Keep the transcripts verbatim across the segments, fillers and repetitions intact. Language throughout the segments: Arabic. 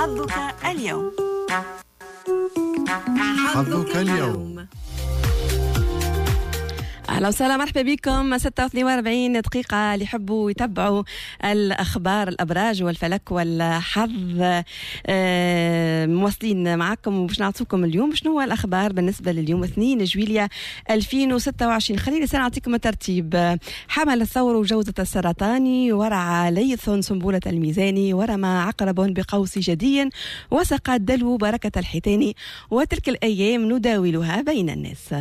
حظك اليوم. حظك اليوم. أهلا وسهلا، مرحبا بكم. ستة واثنين وأربعين دقيقة اللي يحبوا يتبعوا الأخبار، الأبراج والفلك والحظ. آه مواصلين معكم وباش نعطيكم اليوم شنو هو الأخبار بالنسبة لليوم اثنين جويلية ألفين وستة وعشرين. خليني سنعطيكم الترتيب. حمل الثور وجوزة السرطاني، ورع ليث سنبولة الميزاني، ورمى عقرب بقوس جدي، وسقى الدلو بركة الحيتاني. وتلك الأيام نداولها بين الناس.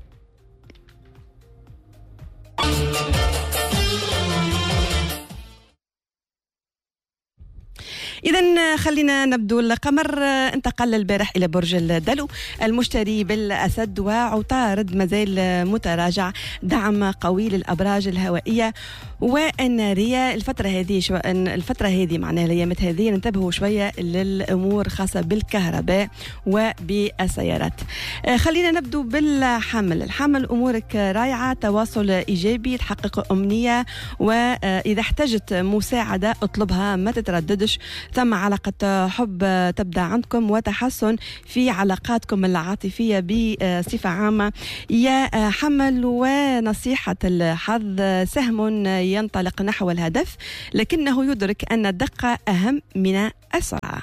إذن خلينا نبدو. القمر انتقل البارح إلى برج الدلو، المشتري بالأسد وعطارد مازال متراجع، دعم قوي للأبراج الهوائية والنارية. الفترة هذه شو... الفترة هذه معناها الأيامات هذه ننتبهوا شوية للأمور خاصة بالكهرباء وبالسيارات. خلينا نبدو بالحمل. الحمل أمورك رائعة، تواصل إيجابي، تحقق أمنية، وإذا احتجت مساعدة اطلبها، ما تترددش. ثم علاقة حب تبدأ عندكم، وتحسن في علاقاتكم العاطفية بصفة عامة يا حمل. ونصيحة الحظ: سهم ينطلق نحو الهدف، لكنه يدرك أن الدقة أهم من السرعة.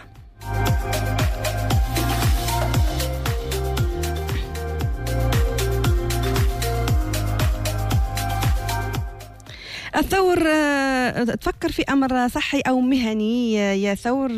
الثور، تفكر في أمر صحي أو مهني يا ثور،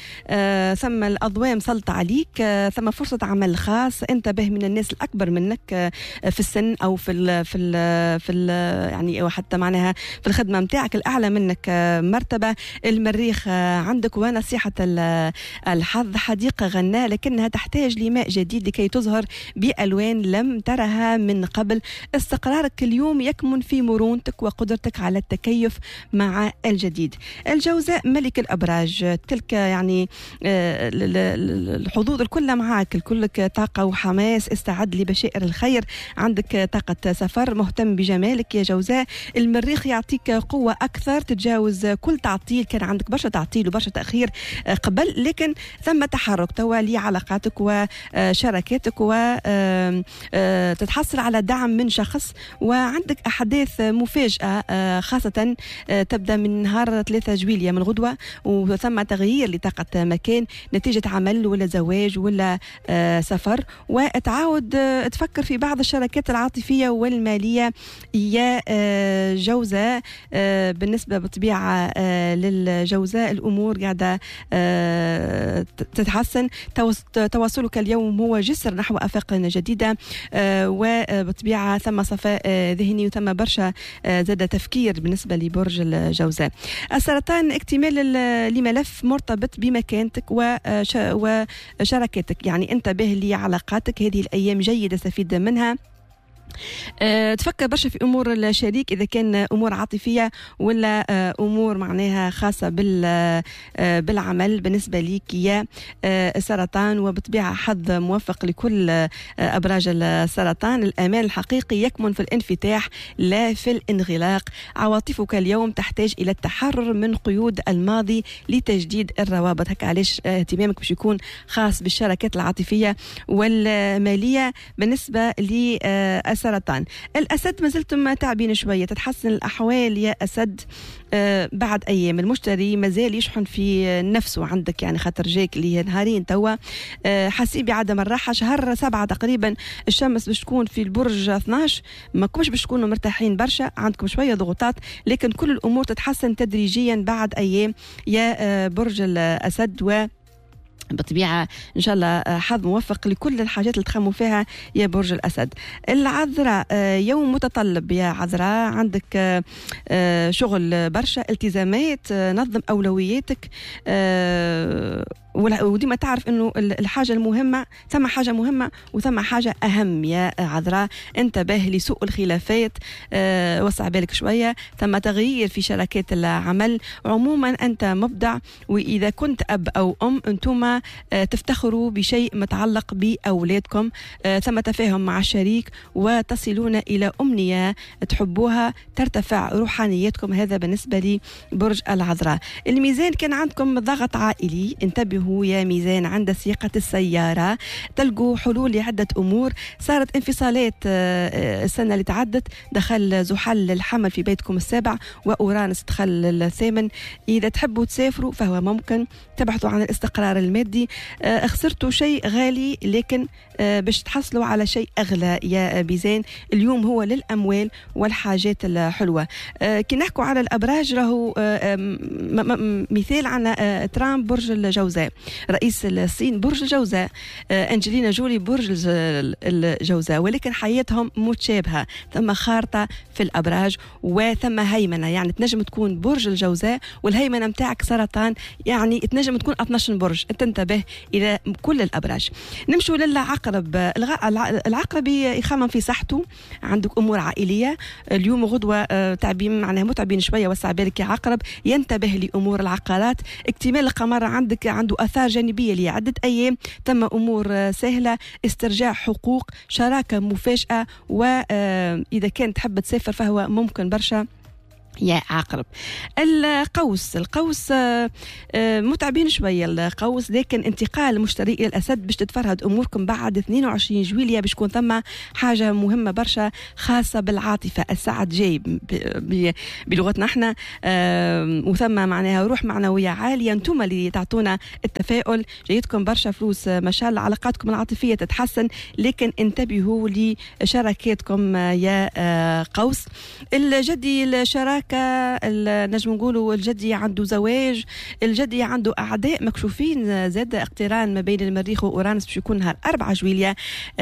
ثم الأضواء مسلطة عليك، ثم فرصة عمل خاص. انتبه من الناس الأكبر منك في السن أو في ال في ال في ال يعني أو حتى معناها في الخدمة متاعك، الأعلى منك مرتبة. المريخ عندك. ونصيحة الحظ: حديقة غناء لكنها تحتاج لماء جديد لكي تظهر بألوان لم ترها من قبل. استقرارك اليوم يكمن في مرونتك وقدرتك على التكيف مع الجديد. الجوزاء ملك الأبراج، تلك يعني الحظوظ الكل معك، الكلك طاقة وحماس. استعد لبشائر الخير، عندك طاقة سفر. مهتم بجمالك يا جوزاء. المريخ يعطيك قوة أكثر، تتجاوز كل تعطيل. كان عندك برشا تعطيل وبرشا تأخير قبل، لكن ثم تحرك توا لعلاقاتك وشراكاتك، وتتحصل على دعم من شخص. وعندك أحداث مفاجئة خاصة تبدأ من نهار ثلاثة جويلية من غدوة، وثم تغيير لطاقة مكان نتيجة عمل ولا زواج ولا سفر. وتعاود تفكر في بعض الشراكات العاطفية والمالية يا جوزاء. بالنسبة بالطبيعة للجوزاء الأمور قاعدة تتحسن. تواصلك اليوم هو جسر نحو آفاق جديدة، وبالطبيعة ثم صفاء ذهني وثم برشا زاد تفكير بالنسبة لبرج الجوزاء. السرطان: اكتمال لملف مرتبط بمكانتك وشراكتك، يعني انتبه لعلاقاتك. هذه الأيام جيدة، استفيد منها. أه تفكر برشا في أمور الشريك، إذا كان أمور عاطفية ولا أه أمور معناها خاصة بال أه بالعمل. بالنسبة ليك يا أه السرطان، وبطبيعة حظ موفق لكل أه أبراج السرطان. الأمان الحقيقي يكمن في الانفتاح لا في الانغلاق. عواطفك اليوم تحتاج إلى التحرر من قيود الماضي لتجديد الروابط. هكا علاش اهتمامك باش يكون خاص بالشراكات العاطفية والمالية. بالنسبة ل السرطان، الأسد ما زلتم تعبين شوية، تتحسن الأحوال يا أسد آه بعد أيام. المشتري مازال يشحن في نفسه عندك، يعني خاطر جاك اللي هي نهارين توا. آه حاسين بعدم الراحة. شهر سبعة تقريبا الشمس باش تكون في البرج اثناش، ما كوش باش تكونوا مرتاحين برشا، عندكم شوية ضغوطات، لكن كل الأمور تتحسن تدريجيا بعد أيام يا آه برج الأسد. و بالطبيعة إن شاء الله حظ موفق لكل الحاجات اللي تخموا فيها يا برج الأسد. العذراء، يوم متطلب يا عذراء، عندك شغل برشا، التزامات، نظم أولوياتك. وديما تعرف انه الحاجه المهمه ثم حاجه مهمه وثم حاجه اهم يا عذراء. انتبه لسوء الخلافات، أه وسع بالك شويه. ثم تغيير في شراكات العمل. عموما انت مبدع، واذا كنت اب او ام انتم أه تفتخروا بشيء متعلق باولادكم. أه ثم تفاهم مع الشريك وتصلون الى امنيه تحبوها، ترتفع روحانيتكم. هذا بالنسبه لي برج العذراء. الميزان، كان عندكم ضغط عائلي، انتبهوا منه يا ميزان عند سياقة السيارة. تلقوا حلول لعدة أمور. صارت انفصالات السنة اللي تعدت، دخل زحل الحمل في بيتكم السابع وأورانس دخل الثامن. إذا تحبوا تسافروا فهو ممكن. تبحثوا عن الاستقرار المادي. خسرتوا شيء غالي لكن باش تحصلوا على شيء أغلى يا ميزان. اليوم هو للأموال والحاجات الحلوة. كي نحكوا على الأبراج راهو مثال عنا ترامب برج الجوزاء، رئيس الصين برج الجوزاء، أنجلينا جولي برج الجوزاء، ولكن حياتهم متشابهة. ثم خارطة في الأبراج وثم هيمنة، يعني تنجم تكون برج الجوزاء والهيمنة متاعك سرطان، يعني تنجم تكون اثناش برج. تنتبه إلى كل الأبراج. نمشوا للعقرب. العقرب يخمم في صحته، عندك أمور عائلية اليوم وغدوة تعبين معناها متعبين شوية، وسع بالك يا عقرب. ينتبه لأمور العقارات. اكتمال القمر عندك عنده آثار جانبية لعدة أيام. تم أمور سهلة، استرجاع حقوق، شراكة مفاجأة، وإذا كان تحب تسافر فهو ممكن برشا يا عقرب. القوس القوس متعبين شوية القوس، لكن انتقال مشتري إلى الأسد باش تتفرهد أموركم بعد اثنين وعشرين جويلية. باش تكون ثم حاجة مهمة برشا خاصة بالعاطفة. السعد جاي بلغتنا احنا، وثم معناها روح معنوية عالية. انتم اللي تعطونا التفاؤل. جايتكم برشا فلوس ما شاء الله. علاقاتكم العاطفية تتحسن، لكن انتبهوا لشراكاتكم يا قوس. الجدي الشراكة نجم نقولوا الجدي عنده زواج، الجدي عنده أعداء مكشوفين. زاد اقتران ما بين المريخ وأورانس باش يكون نهار أربعة جويلية.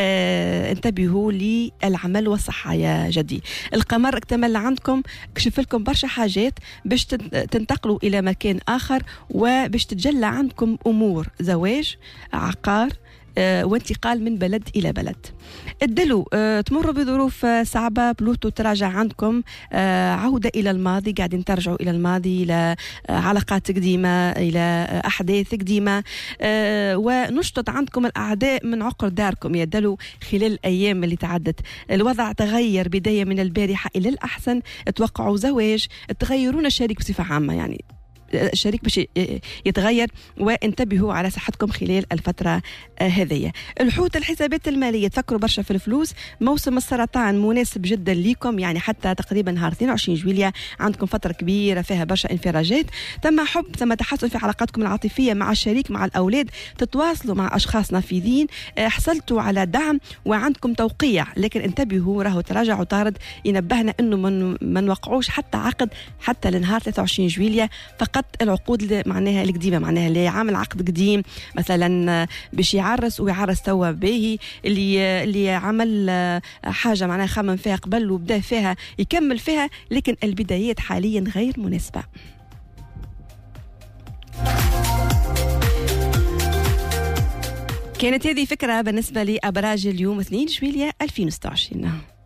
اه انتبهوا للعمل والصحة يا جدي. القمر اكتمل عندكم، كشف لكم برشا حاجات باش تنتقلوا إلى مكان آخر، وباش تتجلى عندكم أمور زواج، عقار، اه وانتقال من بلد إلى بلد. الدلو اه تمروا بظروف اه صعبة. بلوتو تراجع عندكم، اه عودة إلى الماضي، قاعدين ترجعوا إلى الماضي، إلى اه علاقات قديمة، إلى اه أحداث قديمة، اه ونشطت عندكم الأعداء من عقر داركم يا دلو خلال الأيام اللي تعدت. الوضع تغير بداية من البارحة إلى الأحسن. توقعوا زواج، تغيرون الشريك بصفة عامة، يعني الشريك باش يتغير، وانتبهوا على صحتكم خلال الفترة هذه. الحوت الحسابات المالية، تفكروا برشا في الفلوس. موسم السرطان مناسب جدا لكم، يعني حتى تقريبا نهار اثنين وعشرين جويلية عندكم فترة كبيرة فيها برشا انفراجات. ثم حب، ثم تحسن في علاقاتكم العاطفية مع الشريك، مع الأولاد. تتواصلوا مع أشخاص نافذين. حصلتوا على دعم وعندكم توقيع، لكن انتبهوا راهو تراجع وطارد. ينبهنا انه من ما نوقعوش حتى عقد حتى لنهار ثلاثة وعشرين جويلية. فقط العقود معناها القديمة، معناها اللي عامل عقد قديم مثلا باش يعرس ويعرس توا باهي، اللي اللي عمل حاجة معناها خمم فيها قبل وبدأ فيها يكمل فيها، لكن البدايات حاليا غير مناسبة. كانت هذه فكرة بالنسبة لأبراج اليوم اثنين جويلية ألفين وستة وعشرين.